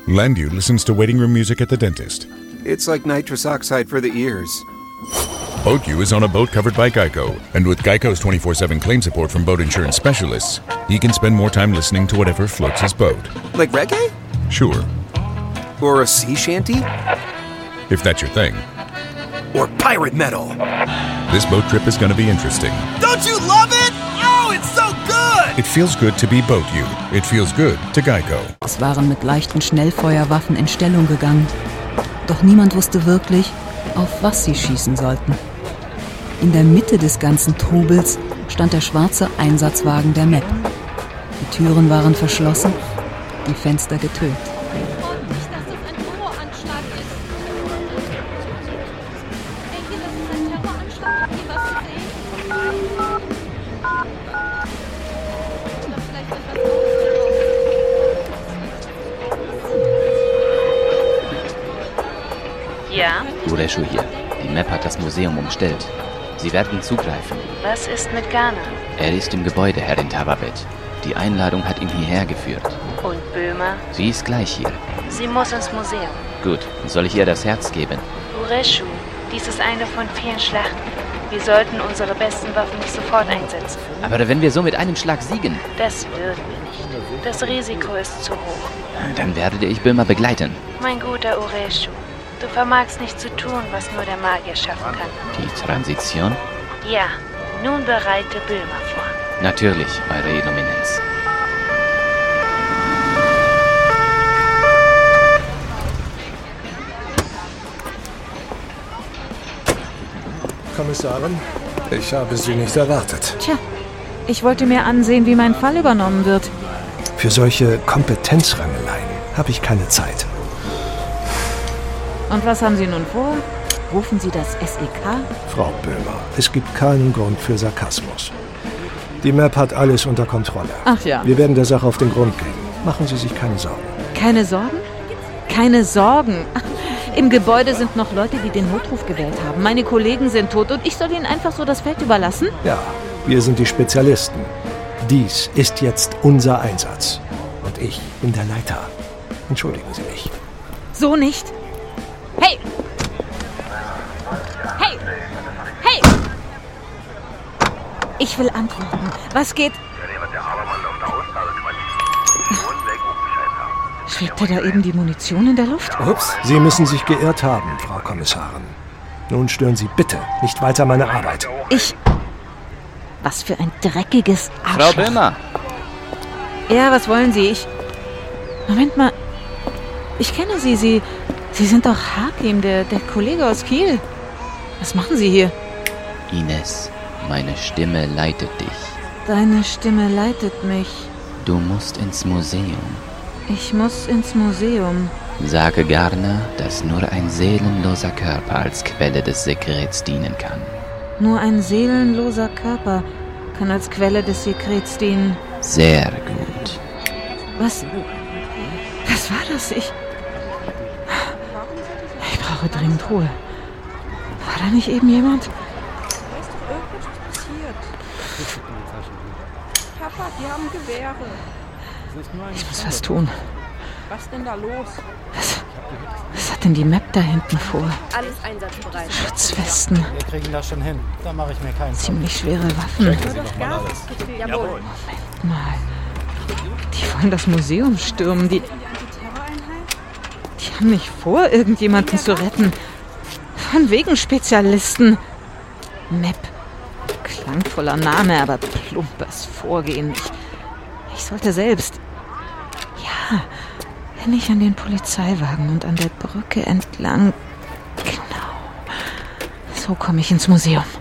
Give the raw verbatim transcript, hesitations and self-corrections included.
Landu listens to waiting room music at the dentist. It's like nitrous oxide for the ears. BoatU is on a boat covered by Geico. And with Geico's twenty-four seven claim support from boat insurance specialists, he can spend more time listening to whatever floats his boat. Like reggae? Sure. Or a sea shanty? If that's your thing. Or pirate metal. This boat trip is going to be interesting. Don't you love it? Oh, it's so good! It feels good to be BoatU. It feels good to Geico. Es waren mit leichten Schnellfeuerwaffen in Stellung gegangen. Doch niemand wusste wirklich, auf was sie schießen sollten. In der Mitte des ganzen Trubels stand der schwarze Einsatzwagen der M E P. Die Türen waren verschlossen, die Fenster getötet. Ja? Ureshu hier. Die M E P hat das Museum umstellt. Sie werden zugreifen. Was ist mit Ghana? Er ist im Gebäude, Herrin Tababet. Die Einladung hat ihn hierher geführt. Und Böhmer? Sie ist gleich hier. Sie muss ins Museum. Gut, soll ich ihr das Herz geben? Ureshu, dies ist eine von vielen Schlachten. Wir sollten unsere besten Waffen nicht sofort einsetzen. Aber wenn wir so mit einem Schlag siegen? Das würden wir nicht. Das Risiko ist zu hoch. Dann werde ich Böhmer begleiten. Mein guter Ureshu, du vermagst nicht zu tun, was nur der Magier schaffen kann. Die Transition? Ja, nun bereite Böhmer vor. Natürlich, Eure Illuminenz. Kommissarin, ich habe Sie nicht erwartet. Tja, ich wollte mir ansehen, wie mein Fall übernommen wird. Für solche Kompetenzrangeleien habe ich keine Zeit. Und was haben Sie nun vor? Rufen Sie das S E K? Frau Böhmer, es gibt keinen Grund für Sarkasmus. Die M E P hat alles unter Kontrolle. Ach ja. Wir werden der Sache auf den Grund gehen. Machen Sie sich keine Sorgen. Keine Sorgen? Keine Sorgen? Im Gebäude sind noch Leute, die den Notruf gewählt haben. Meine Kollegen sind tot und ich soll ihnen einfach so das Feld überlassen? Ja, wir sind die Spezialisten. Dies ist jetzt unser Einsatz. Und ich bin der Leiter. Entschuldigen Sie mich. So nicht. Hey! Hey! Hey! Ich will antworten. Was geht? Schwebte da eben die Munition in der Luft? Ups, Sie müssen sich geirrt haben, Frau Kommissarin. Nun stören Sie bitte nicht weiter meine Arbeit. Ich... Was für ein dreckiges Arschloch. Frau Böhmer! Ja, was wollen Sie? Ich... Moment mal. Ich kenne Sie. Sie... Sie sind doch Hakim, der, der Kollege aus Kiel. Was machen Sie hier? Ines, meine Stimme leitet dich. Deine Stimme leitet mich. Du musst ins Museum. Ich muss ins Museum. Sage Garner, dass nur ein seelenloser Körper als Quelle des Sekrets dienen kann. Nur ein seelenloser Körper kann als Quelle des Sekrets dienen. Sehr gut. Was? Was war das? Ich... Ich brauche dringend Ruhe. War da nicht eben jemand? Da ist doch irgendwas passiert. Papa, die haben Gewehre. Ich muss was tun. Was denn da los? Was, was hat denn die M E P da hinten vor? Alles einsatzbereit. Schutzwesten. Wir kriegen das schon hin. Da mache ich mir keinen Kopf. Ziemlich schwere Waffen. Jawohl. Moment mal. Die wollen das Museum stürmen. Die, die haben nicht vor, irgendjemanden zu retten. Von wegen Spezialisten. M E P. Klangvoller Name, aber plumpes Vorgehen. Ich, ich sollte selbst... Ja, wenn ich an den Polizeiwagen und an der Brücke entlang... Genau. So komme ich ins Museum.